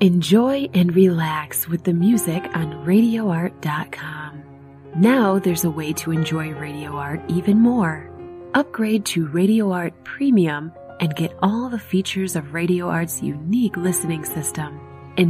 Enjoy and relax with the music on RadioArt.com. Now there's a way to enjoy Radio Art even more. Upgrade to Radio Art Premium and get all the features of Radio Art's unique listening system.